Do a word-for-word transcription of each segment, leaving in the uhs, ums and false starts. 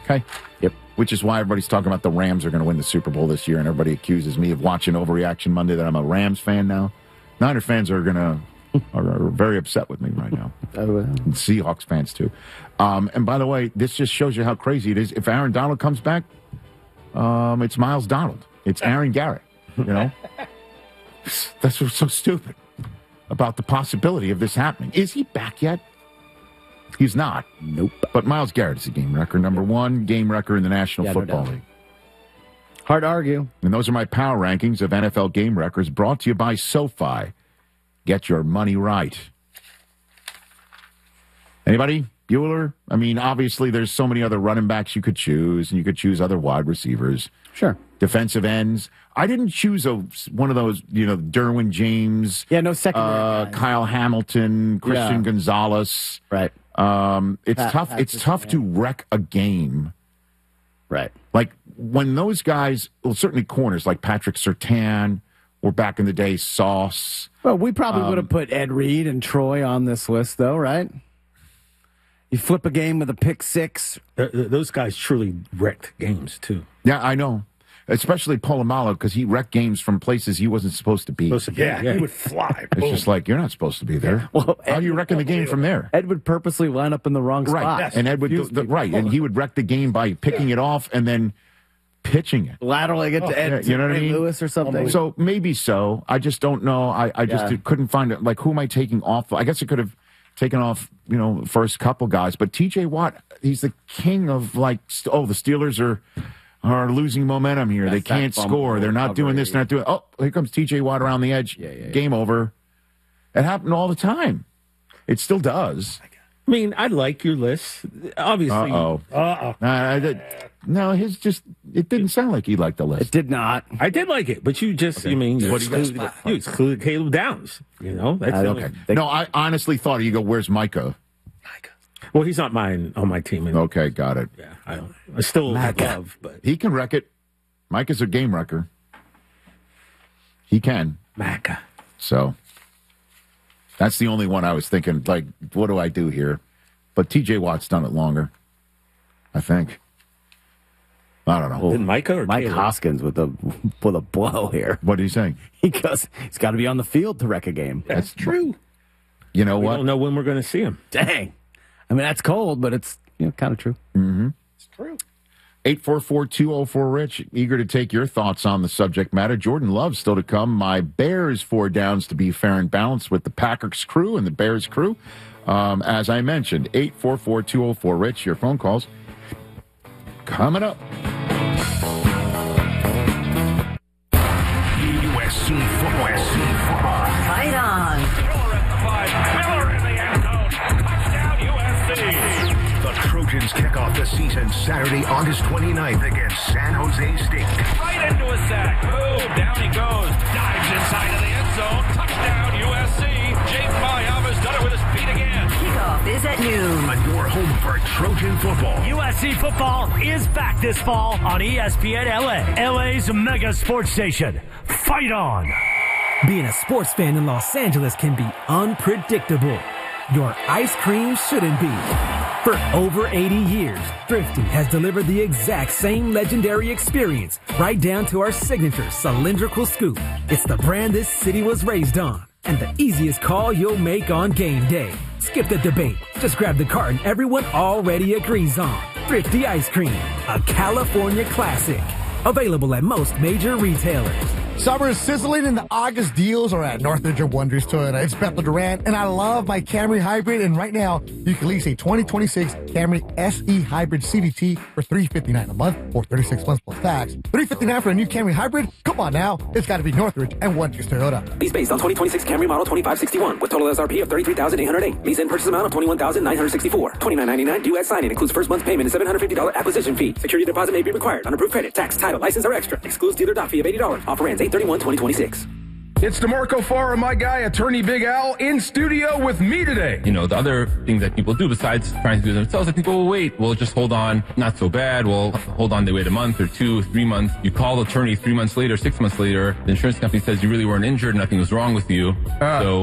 Okay. Yep. Which is why everybody's talking about the Rams are going to win the Super Bowl this year, and everybody accuses me of watching Overreaction Monday that I'm a Rams fan now. Niner fans are going to are, are very upset with me right now. Oh, well. And Seahawks fans too. Um, and by the way, this just shows you how crazy it is. If Aaron Donald comes back, um, it's Miles Donald. It's Aaron Garrett. You know, that's what's so stupid about the possibility of this happening. Is he back yet? He's not. Nope. But Myles Garrett is a game wrecker. Number one game wrecker in the National Yeah, no Football doubt. League. Hard to argue. And those are my power rankings of N F L game wreckers brought to you by SoFi. Get your money right. Anybody? Bueller? I mean, obviously there's so many other running backs you could choose, and you could choose other wide receivers. Sure. Defensive ends. I didn't choose a, one of those, you know, Derwin James. Yeah, no second. Uh, Kyle Hamilton, Christian Yeah. Gonzalez. Right. Um, it's Pat- tough. Pat It's just- tough yeah. to wreck a game. Right. Like when those guys, well, certainly corners like Patrick Surtain or back in the day Sauce. Well, we probably Um, would have put Ed Reed and Troy on this list, though, right? You flip a game with a pick six. Th- th- those guys truly wrecked games, too. Yeah, I know. Especially Polamalu, because he wrecked games from places he wasn't supposed to be. Supposed to be, Yeah, yeah. he would fly. It's just like, you're not supposed to be there. Well, How are you wrecking the game from there? Ed would purposely line up in the wrong Right. spot. Yes. And Ed would, Confuse do, the, people. right. And he would wreck the game by picking it off and then pitching it. Lateraling it to Ed yeah, you know what I Ray mean? Lewis or something. So maybe so. I just don't know. I, I just Yeah. couldn't find it. Like, who am I taking off? I guess I could have taken off, you know, first couple guys. But T J Watt, he's the king of, like, st- oh, the Steelers are are losing momentum here. That's they can't that fumble score. They're not doing this, recovery. not doing. Oh, here comes T J Watt around the edge. Yeah, yeah, yeah. Game over. It happened all the time. It still does. I mean, I like your list. Obviously. Uh-oh. Uh-oh. Uh, I did- no, his just, it didn't sound like he liked the list. It did not. I did like it, but you just, you mean, you What do you got? excluded, you excluded Caleb Downs. You know? That's I the don't- only- They- No, I honestly thought, you go, where's Micah? Well, he's not mine on my team. Anymore. Okay, got it. Yeah, I don't. I still have love, but He can wreck it. Mike is a game wrecker. He can. Maca. So that's the only one I was thinking, like, what do I do here? But T J Watt's done it longer, I think. I don't know. Did Micah or Mike Caleb? Hoskins with a with a blow here. What are you saying? He goes, he's got to be on the field to wreck a game. That's true. You know We what? don't know when we're going to see him. Dang. I mean, that's cold, but it's you know kind of true. It's true. eight four four, two oh four, Rich. Eager to take your thoughts on the subject matter. Jordan Love still to come. My Bears four downs to be fair and balanced with the Packers crew and the Bears crew. Um, as I mentioned, eight four four, two oh four, Rich. Your phone calls coming up. U S C football. U S C football. Fight on. Miller at the five. Miller in the end zone. Touchdown U S C. The Trojans kick off the season Saturday, August twenty-ninth against San Jose State. Right into a sack. Boom. Down he goes. Dives inside of the end zone. Touchdown U S C. Jake Mayava's done it with his feet again. Kickoff is at noon. On your home for Trojan football. U S C football is back this fall on E S P N L A, L A's mega sports station. Fight on! Being a sports fan in Los Angeles can be unpredictable. Your ice cream shouldn't be. For over eighty years, Thrifty has delivered the exact same legendary experience, right down to our signature cylindrical scoop. It's the brand this city was raised on, and the easiest call you'll make on game day. Skip the debate. Just grab the carton everyone already agrees on. Thrifty Ice Cream, a California classic. Available at most major retailers. Summer is sizzling and the August deals are at Northridge or Wonders Toyota. It's Bethel Durant, and I love my Camry Hybrid. And right now, you can lease a twenty twenty-six Camry S E Hybrid C V T for three hundred fifty-nine dollars a month or thirty-six months plus tax. three hundred fifty-nine dollars for a new Camry Hybrid? Come on now. It's got to be Northridge and Wonders Toyota. Lease based on twenty twenty-six Camry model twenty-five sixty-one with total S R P of thirty-three thousand eight hundred eight. Lease in purchase amount of twenty-one thousand nine hundred sixty-four. twenty-nine ninety-nine due at signing. Includes first month's payment and seven hundred fifty dollars acquisition fee. Security deposit may be required. Unapproved credit, tax, title, license are extra. Excludes dealer doc fee of eighty dollars. Offer ends eight thirty-one twenty twenty-six. It's DeMarco Farr, my guy, Attorney Big Al, in studio with me today. You know, the other things that people do besides trying to do themselves, I think, oh, wait, we'll just hold on. Not so bad. Well, hold on. They wait a month or two, three months. You call the attorney three months later, six months later. The insurance company says you really weren't injured. Nothing was wrong with you. Uh. So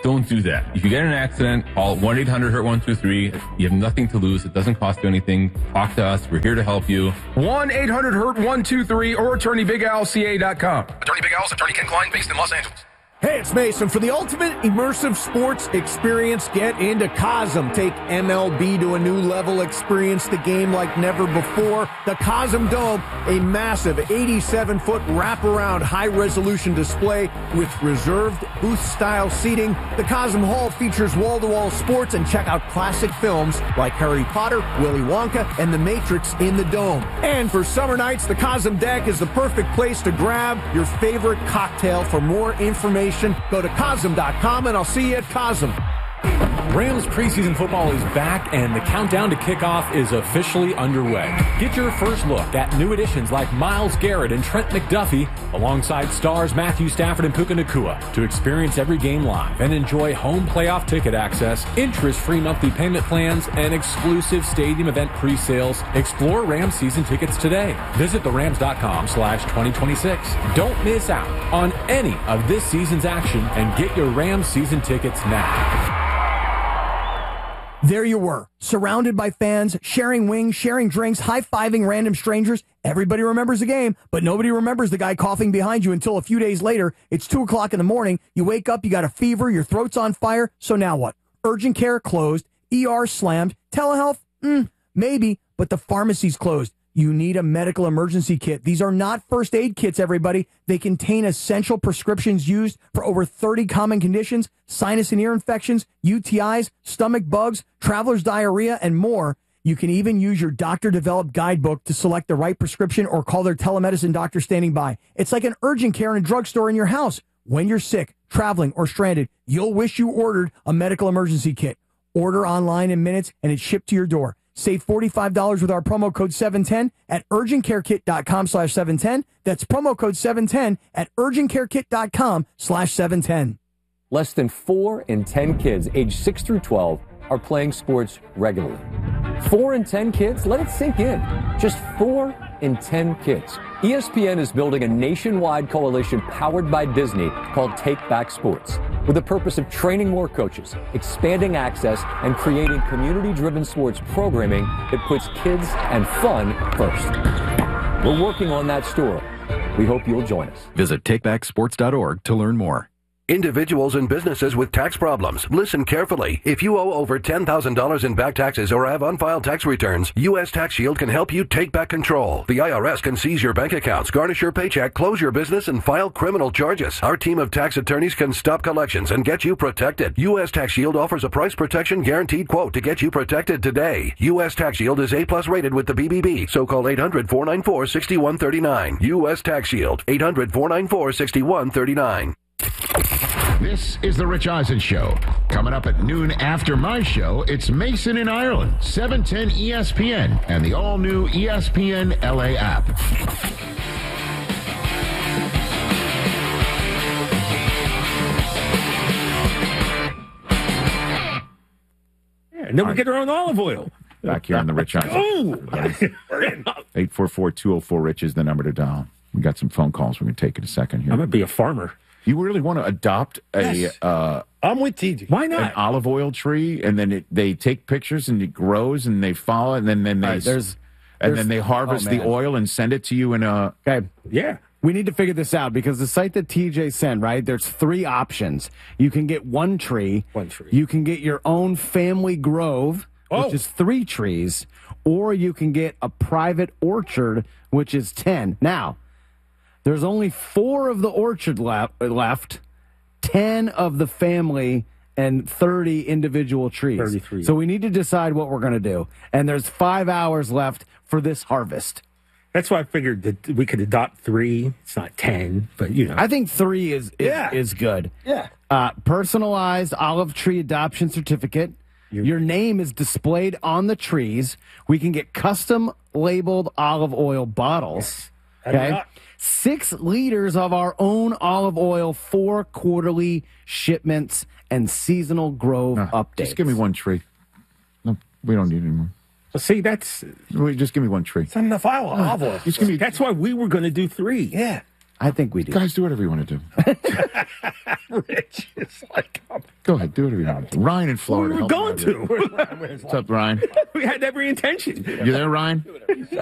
Don't do that. If you get in an accident, call one eight hundred hurt one two three. You have nothing to lose. It doesn't cost you anything. Talk to us. We're here to help you. one eight hundred hurt one two three or attorney big al c a dot com. Attorney Big Al's attorney Ken Klein, based in Los Angeles. Hey, it's Mason. For the ultimate immersive sports experience, get into Cosm. Take M L B to a new level. Experience the game like never before. The Cosm Dome, a massive eighty-seven foot wraparound high-resolution display with reserved booth-style seating. The Cosm Hall features wall-to-wall sports, and check out classic films like Harry Potter, Willy Wonka, and The Matrix in the Dome. And for summer nights, the Cosm Deck is the perfect place to grab your favorite cocktail. For more information, go to Cosm dot com, and I'll see you at Cosm. Rams preseason football is back, and the countdown to kickoff is officially underway. Get your first look at new additions like Myles Garrett and Trent McDuffie, alongside stars Matthew Stafford and Puka Nacua, to experience every game live and enjoy home playoff ticket access, interest-free monthly payment plans, and exclusive stadium event pre-sales. Explore Rams season tickets today. Visit the rams dot com slash twenty twenty-six. Don't miss out on any of this season's action and get your Rams season tickets now. There you were, surrounded by fans, sharing wings, sharing drinks, high-fiving random strangers. Everybody remembers the game, but nobody remembers the guy coughing behind you until a few days later. It's two o'clock in the morning. You wake up, you got a fever, your throat's on fire. So now what? Urgent care closed, E R slammed, telehealth? Mm, maybe, but the pharmacy's closed. You need a medical emergency kit. These are not first aid kits, everybody. They contain essential prescriptions used for over thirty common conditions, sinus and ear infections, U T Is, stomach bugs, traveler's diarrhea, and more. You can even use your doctor-developed guidebook to select the right prescription or call their telemedicine doctor standing by. It's like an urgent care in a drugstore in your house. When you're sick, traveling, or stranded, you'll wish you ordered a medical emergency kit. Order online in minutes, and it's shipped to your door. Save forty-five dollars with our promo code seven ten at urgentcarekit dot com slash seven ten. That's promo code seven ten at urgentcarekit dot com slash seven ten. Less than four in ten kids aged six through twelve are playing sports regularly. Four in ten kids? Let it sink in. Just four in ten kids. E S P N is building a nationwide coalition powered by Disney called Take Back Sports, with the purpose of training more coaches, expanding access, and creating community-driven sports programming that puts kids and fun first. We're working on that story. We hope you'll join us. Visit take back sports dot org to learn more. Individuals and businesses with tax problems, listen carefully. If you owe over ten thousand dollars in back taxes or have unfiled tax returns, U S Tax Shield can help you take back control. The I R S can seize your bank accounts, garnish your paycheck, close your business, and file criminal charges. Our team of tax attorneys can stop collections and get you protected. U S Tax Shield offers a price protection guaranteed quote to get you protected today. U S Tax Shield is A plus rated with the B B B, so call eight hundred, four nine four, six one three nine. U S Tax Shield, eight hundred, four nine four, six one three nine. This is the Rich Eisen Show. Coming up at noon after my show, it's Mason in Ireland, seven ten E S P N, and the all-new E S P N L A app. Yeah, and then we get our own olive oil. Back here on the Rich Eisen. Oh! eight four four, two oh four, Rich is the number to dial. We got some phone calls. We're going to take in a second here. I'm going to be a farmer. You really want to adopt a... Yes. Uh, I'm with T J. Why not? An olive oil tree, and then it, they take pictures, and it grows, and they follow, and then, then they... Right, there's, and there's, then they harvest oh, the oil and send it to you in a... Okay. Yeah. We need to figure this out because the site that T J sent, right, there's three options. You can get one tree. One tree. You can get your own family grove, oh. which is three trees. Or you can get a private orchard, which is ten. Now, there's only four of the orchard left, left ten of the family, and thirty individual trees. thirty-three. So we need to decide what we're going to do. And there's five hours left for this harvest. That's why I figured that we could adopt three. It's not ten, but, you know. I think three is is, Yeah. is good. Yeah. Uh, personalized olive tree adoption certificate. Your name is displayed on the trees. We can get custom labeled olive oil bottles. Okay. Six liters of our own olive oil, four quarterly shipments, and seasonal grove No, updates. Just give me one tree. No, we don't need any more. Well, see, that's... Wait, just give me one tree. It's in the file of olive oil. Just give me, That's why we were going to do three. Yeah. I think we do. guys, do whatever you want to do. Rich is like... Go ahead, do whatever you want. Ryan in Florida. We were help me going out here. to. What's up, Ryan? We had every intention. You there, Ryan?